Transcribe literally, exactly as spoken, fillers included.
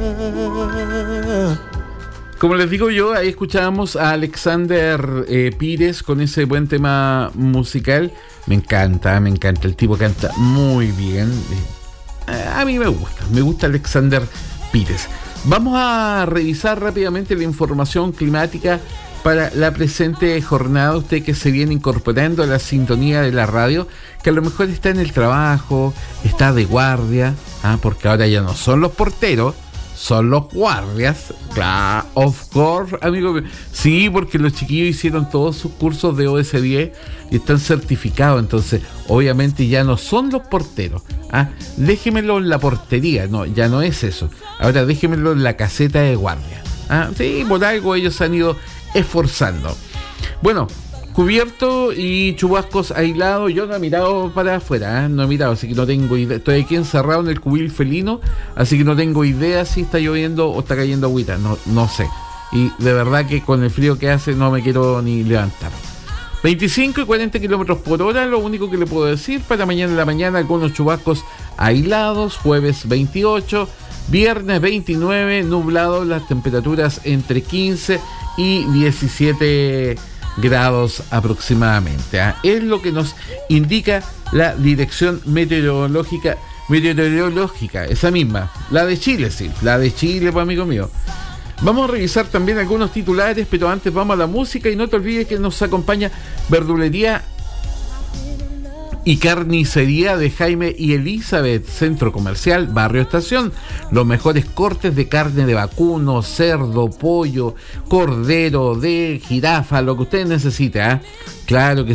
Como les digo yo, ahí escuchábamos a Alexander eh, Pires con ese buen tema musical. Me encanta, me encanta. El tipo canta muy bien. Eh, a mí me gusta, me gusta Alexander Pires. Vamos a revisar rápidamente la información climática para la presente jornada. Usted que se viene incorporando a la sintonía de la radio, que a lo mejor está en el trabajo, está de guardia, ¿ah? Porque ahora ya no son los porteros, son los guardias. Claro, of course, amigo. Sí, porque los chiquillos hicieron todos sus cursos de O S diez y están certificados. Entonces, obviamente ya no son los porteros. ¿Ah? Déjemelo en la portería. No, ya no es eso. Ahora déjemelo en la caseta de guardia. ¿Ah? Sí, por algo ellos se han ido esforzando. Bueno, cubierto y chubascos aislados. Yo no he mirado para afuera, ¿eh? No he mirado, así que no tengo idea. Estoy aquí encerrado en el cubil felino, así que no tengo idea si está lloviendo o está cayendo agüita. No, no sé. Y de verdad que con el frío que hace no me quiero ni levantar. veinticinco y cuarenta kilómetros por hora, lo único que le puedo decir. Para mañana en la mañana algunos chubascos aislados. Jueves veintiocho, viernes veintinueve, nublado, las temperaturas entre quince y diecisiete grados aproximadamente, ¿eh? Es lo que nos indica la dirección meteorológica, meteorológica, esa misma, la de Chile, sí, la de Chile, pues, amigo mío. Vamos a revisar también algunos titulares, pero antes vamos a la música y no te olvides que nos acompaña Verdulería y Carnicería de Jaime y Elizabeth, Centro Comercial Barrio Estación. Los mejores cortes de carne de vacuno, cerdo, pollo, cordero, de jirafa, lo que usted necesite, ¿eh? Claro que